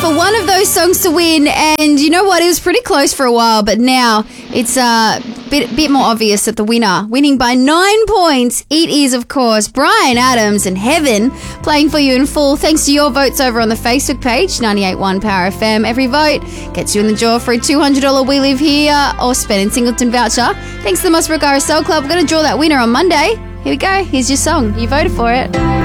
for one of those songs to win, and you know what? It was pretty close for a while, but now it's a bit more obvious that the winning by 9 points, it is, of course, Bryan Adams and Heaven, playing for you in full thanks to your votes over on the Facebook page, 98.1 Power FM. Every vote gets you in the draw for a $200 We Live Here or Spend in Singleton voucher. Thanks to the Mossbrook RSL Club. We're going to draw that winner on Monday. Here we go. Here's your song. You voted for it.